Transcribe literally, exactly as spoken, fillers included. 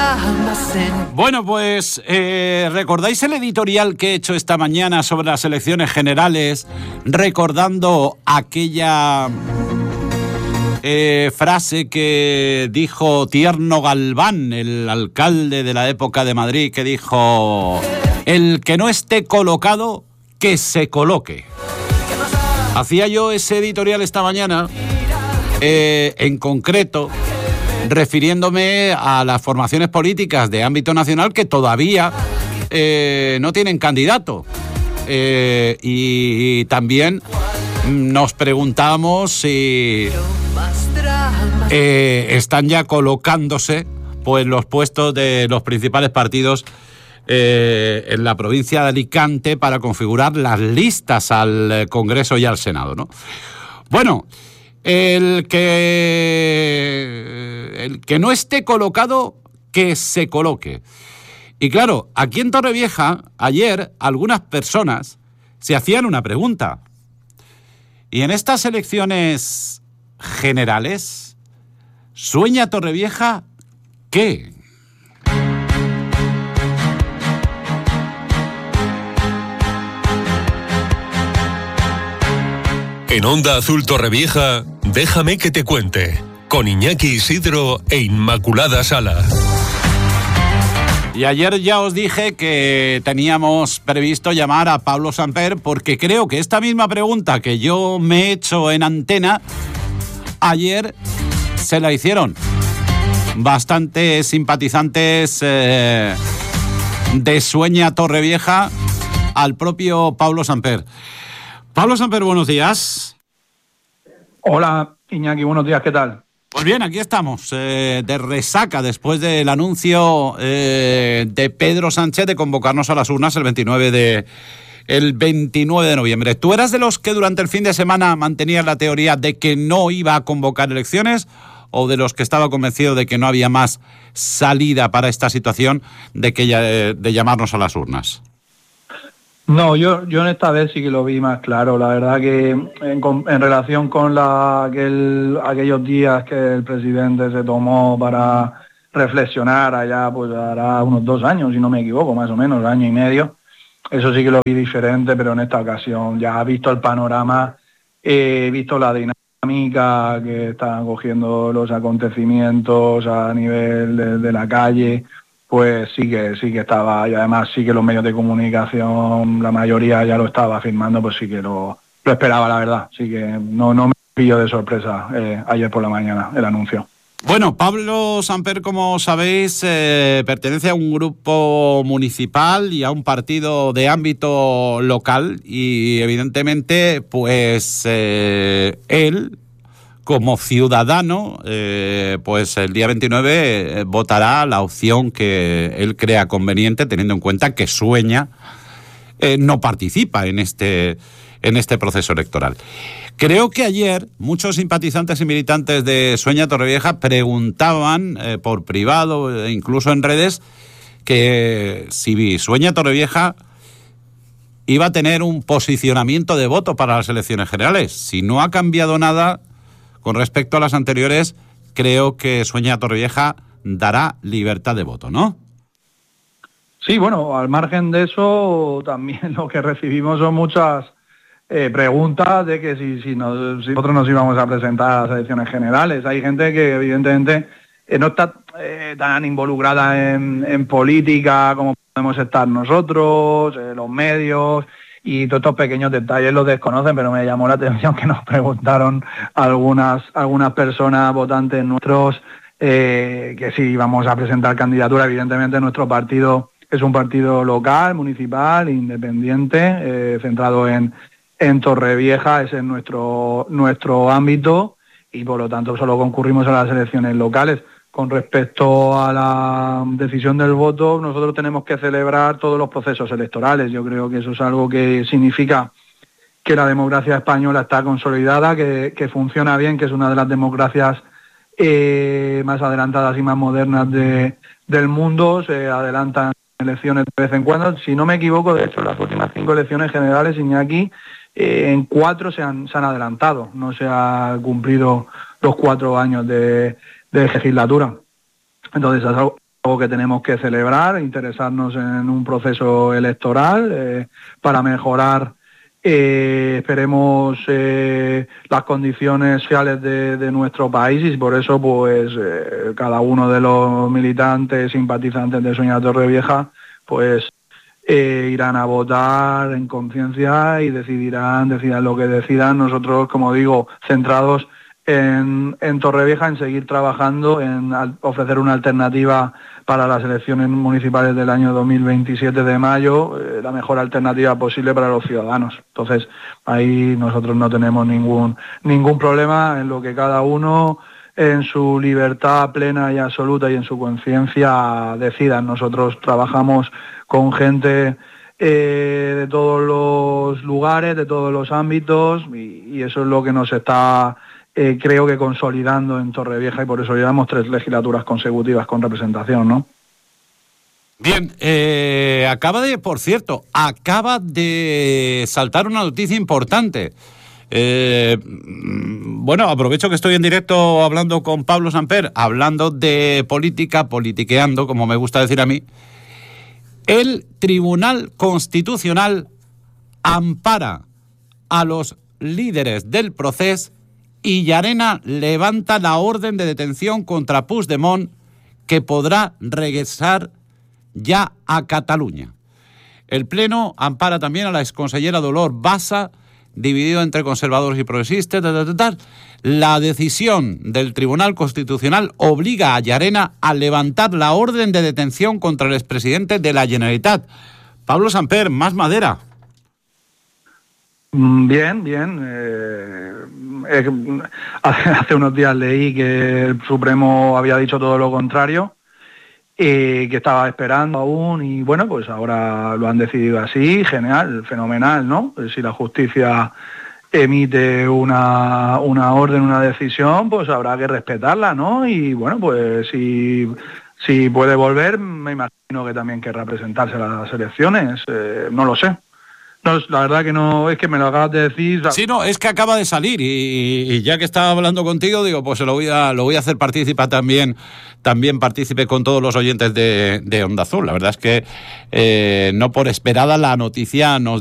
Bueno, pues eh, ¿recordáis el editorial que he hecho esta mañana sobre las elecciones generales, recordando aquella eh, frase que dijo Tierno Galván, el alcalde de la época de Madrid, que dijo: el que no esté colocado, que se coloque? Hacía yo ese editorial esta mañana, eh, en concreto, refiriéndome a las formaciones políticas de ámbito nacional que todavía eh, no tienen candidato. Eh, y, y también nos preguntamos si eh, están ya colocándose pues los puestos de los principales partidos eh, en la provincia de Alicante para configurar las listas al Congreso y al Senado, ¿no? Bueno, el que el que no esté colocado, que se coloque. Y claro, aquí en Torrevieja, ayer, algunas personas se hacían una pregunta. ¿Y en estas elecciones generales sueña Torrevieja qué? En Onda Azul Torrevieja, déjame que te cuente, con Iñaki Isidro e Inmaculada Sala. Y ayer ya os dije que teníamos previsto llamar a Pablo Samper, porque creo que esta misma pregunta que yo me he hecho en antena, ayer se la hicieron bastantes simpatizantes eh, de Sueña Torrevieja al propio Pablo Samper. Pablo Samper, buenos días. Hola, Iñaki, buenos días, ¿qué tal? Pues bien, aquí estamos, eh, de resaca después del anuncio eh, de Pedro Sánchez de convocarnos a las urnas el veintinueve de, el veintinueve de noviembre. ¿Tú eras de los que durante el fin de semana mantenías la teoría de que no iba a convocar elecciones, o de los que estaba convencido de que no había más salida para esta situación de, que, de llamarnos a las urnas? No, yo yo en esta vez sí que lo vi más claro. La verdad que en, en relación con la, aquel, aquellos días que el presidente se tomó para reflexionar allá, pues hará unos dos años, si no me equivoco, más o menos, año y medio, eso sí que lo vi diferente, pero en esta ocasión ya he visto el panorama, he visto la dinámica que están cogiendo los acontecimientos a nivel de, de la calle. Pues sí que sí que estaba, y además sí que los medios de comunicación, la mayoría ya lo estaba afirmando, pues sí que lo, lo esperaba, la verdad. Sí que no, no me pilló de sorpresa eh, ayer por la mañana el anuncio. Bueno, Pablo Samper, como sabéis, eh, pertenece a un grupo municipal y a un partido de ámbito local, y evidentemente, pues eh, él, como ciudadano, eh, pues el día veintinueve eh, votará la opción que él crea conveniente, teniendo en cuenta que Sueña eh, no participa en este, en este proceso electoral. Creo que ayer muchos simpatizantes y militantes de Sueña Torrevieja preguntaban eh, por privado, e incluso en redes, que si Sueña Torrevieja iba a tener un posicionamiento de voto para las elecciones generales. Si no ha cambiado nada con respecto a las anteriores, creo que Sueña Torrevieja dará libertad de voto, ¿no? Sí, bueno, al margen de eso, también lo que recibimos son muchas eh, preguntas de que si, si, nos, si nosotros nos íbamos a presentar a las elecciones generales. Hay gente que evidentemente eh, no está eh, tan involucrada en, en política como podemos estar nosotros, eh, los medios, y todos estos pequeños detalles los desconocen, pero me llamó la atención que nos preguntaron algunas algunas personas votantes nuestros eh, que si íbamos a presentar candidatura. Evidentemente nuestro partido es un partido local, municipal, independiente, eh, centrado en, en Torrevieja, ese es nuestro, nuestro ámbito, y por lo tanto solo concurrimos a las elecciones locales. Con respecto a la decisión del voto, nosotros tenemos que celebrar todos los procesos electorales. Yo creo que eso es algo que significa que la democracia española está consolidada, que, que funciona bien, que es una de las democracias eh, más adelantadas y más modernas de, del mundo. Se adelantan elecciones de vez en cuando. Si no me equivoco, de hecho, las últimas cinco elecciones generales, Iñaki, eh, en cuatro se han, se han adelantado. No se ha cumplido los cuatro años de... de legislatura. Entonces es algo algo que tenemos que celebrar, interesarnos en un proceso electoral eh, para mejorar, eh, esperemos, eh, las condiciones sociales de, de nuestro país, y por eso pues eh, cada uno de los militantes, simpatizantes de Sonia Torrevieja, pues eh, irán a votar en conciencia y decidirán, decidan lo que decidan. Nosotros, como digo, centrados en, en Torrevieja, en seguir trabajando, en al, ofrecer una alternativa para las elecciones municipales del año dos mil veintisiete de mayo, eh, la mejor alternativa posible para los ciudadanos. Entonces, ahí nosotros no tenemos ningún ningún problema en lo que cada uno, en su libertad plena y absoluta y en su conciencia, decidan. Nosotros trabajamos con gente eh, de todos los lugares, de todos los ámbitos, y, y eso es lo que nos está, Eh, creo que consolidando en Torrevieja, y por eso llevamos tres legislaturas consecutivas con representación, ¿no? Bien, eh, acaba de, por cierto, acaba de saltar una noticia importante. Eh, bueno, aprovecho que estoy en directo hablando con Pablo Samper, hablando de política, politiqueando, como me gusta decir a mí. El Tribunal Constitucional ampara a los líderes del Procés y Llarena levanta la orden de detención contra Puigdemont, que podrá regresar ya a Cataluña. El Pleno ampara también a la exconsellera Dolors Bassa, dividido entre conservadores y progresistas. Tal, tal, tal. La decisión del Tribunal Constitucional obliga a Llarena a levantar la orden de detención contra el expresidente de la Generalitat. Pablo Samper, más madera. Bien, bien. Eh, eh, hace unos días leí que el Supremo había dicho todo lo contrario, eh, que estaba esperando aún, y bueno, pues ahora lo han decidido así. Genial, fenomenal, ¿no? Si la justicia emite una, una orden, una decisión, pues habrá que respetarla, ¿no? Y bueno, pues si, si puede volver, me imagino que también querrá presentarse a las elecciones, eh, no lo sé. No, la verdad que no, es que me lo acabas de decir. Sí, no, es que acaba de salir y, y ya que estaba hablando contigo, digo, pues lo voy a, lo voy a hacer partícipe también, también partícipe con todos los oyentes de, de Onda Azul. La verdad es que eh, no por esperada la noticia nos